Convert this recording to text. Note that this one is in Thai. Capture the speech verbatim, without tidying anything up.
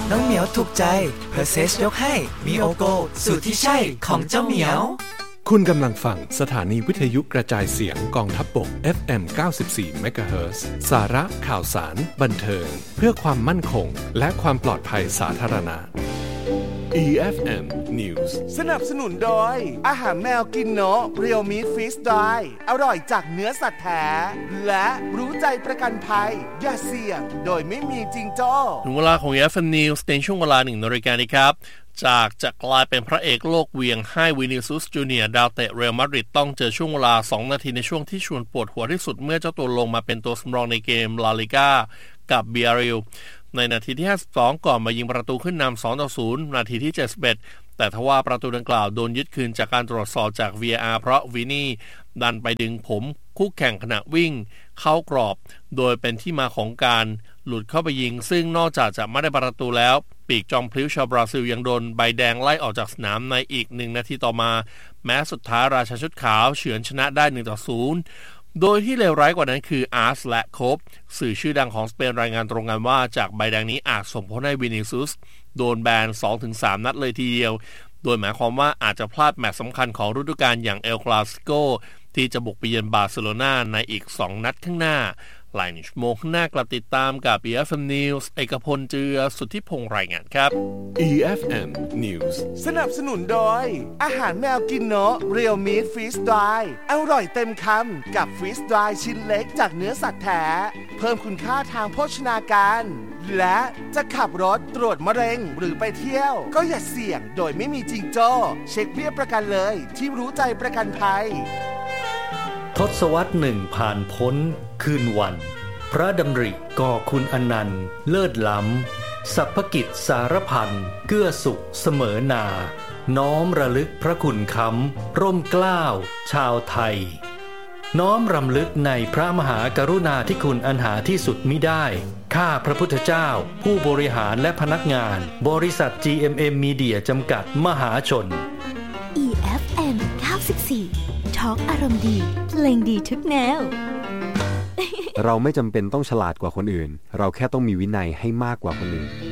น้องเหมียวถูกใจเพอร์เซสยกให้มีโอโกสูตรที่ใช่ของเจ้าเหมียวคุณกำลังฟังสถานีวิทยุกระจายเสียงกองทัพบก เอฟ เอ็ม เก้าสิบสี่ เมกะเฮิรตซ์ สาระข่าวสารบันเทิงเพื่อความมั่นคงและความปลอดภัยสาธารณะ อี เอฟ เอ็ม News สนับสนุนโดยอาหารแมวกินเนาะเรียวมีทฟิชดรายอร่อยจากเนื้อสัตว์แท้และรู้ใจประกันภัยอย่าเสี่ยงโดยไม่มีจริงจ้อถึงเวลาของ อี เอฟ เอ็ม News ในช่วงเวลาหนึ่งนาฬิกานี้ครับจากจะกลายเป็นพระเอกโลกเวียงให้วินิซิอุสจูเนียร์ดาวเตะเรอัลมาดริดต้องเจอช่วงเวลาสองนาทีในช่วงที่ชวนปวดหัวที่สุดเมื่อเจ้าตัวลงมาเป็นตัวสำรองในเกมลาลิก้ากับเบียริลในนาทีที่ห้าสิบสองก่อนมายิงประตูขึ้นนำสองต่อศูนย์นาทีที่เจ็ดสิบเอ็ดแต่ทว่าประตูดังกล่าวโดนยึดคืนจากการตรวจสอบจาก วี อาร์ เพราะวินี่ดันไปดึงผมคู่แข่งขณะวิ่งเข้ากรอบโดยเป็นที่มาของการหลุดเข้าไปยิงซึ่งนอกจากจะไม่ได้ประตูแล้วปีกจอมพลิ้วชาวบราซิลยังโดนใบแดงไล่ออกจากสนามในอีกหนึ่งนาทีต่อมาแม้สุดท้ายราชาชุดขาวเฉือนชนะได้หนึ่งต่อศูนย์โดยที่เลวร้ายกว่านั้นคืออาร์สและโคบสื่อชื่อดังของสเปนรายงานตรงกันว่าจากใบแดงนี้อาจส่งผลให้วินิซิอุสโดนแบน สองถึงสาม นัดเลยทีเดียวโดยหมายความว่าอาจจะพลาดแมตช์สำคัญของฤดูกาลอย่างเอลคลาสิโกที่จะบุกไปเยือนบาร์เซโลนาในอีกสองนัดข้างหน้าหลายชั่วโมงข้างหน้ากลับติดตามกับ อี เอฟ เอ็ม News เอกพลเจือสุทธิพงษ์รายงานครับอี เอฟ เอ็ม News สนับสนุนโดยอาหารแมวกินเนาะเรียวมีทฟิชดรายอร่อยเต็มคำกับฟิชดรายชิ้นเล็กจากเนื้อสัตว์แท้เพิ่มคุณค่าทางโภชนาการและจะขับรถตรวจมะเร็งหรือไปเที่ยวก็อย่าเสี่ยงโดยไม่มีจิงโจ้เช็คเบี้ยประกันเลยที่รู้ใจประกันภัยทศวรรษหนึ่งผ่านพ้นคืนวันพระดำริก่อคุณอนันต์เลิศล้ำสรรพกิจสารพันเกื้อสุขเสมอนาน้อมระลึกพระคุณค้ำร่มเกล้าชาวไทยน้อมรำลึกในพระมหากรุณาธิคุณอันหาที่สุดมิได้ข้าพระพุทธเจ้าผู้บริหารและพนักงานบริษัท จี เอ็ม เอ็ม Media จำกัดมหาชนอี เอฟ เอ็ม เก้าสิบสี่ทอล์กอารมณ์ดีเพลงดีทุกแนวเราไม่จำเป็นต้องฉลาดกว่าคนอื่นเราแค่ต้องมีวินัยให้มากกว่าคนอื่น